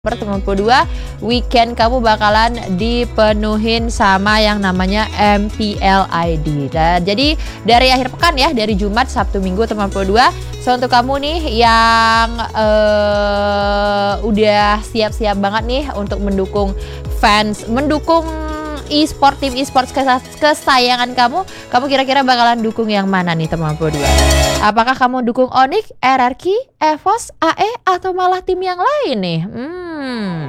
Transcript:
Teman 2 weekend kamu bakalan dipenuhin sama yang namanya MPLID. Dan jadi dari akhir pekan ya, dari Jumat, Sabtu, Minggu teman 2. So untuk kamu nih yang udah siap-siap banget nih untuk mendukung tim e-sport kesayangan kamu kira-kira bakalan dukung yang mana nih teman 2? Apakah kamu dukung Onyx, RRQ, EVOS, AE atau malah tim yang lain nih?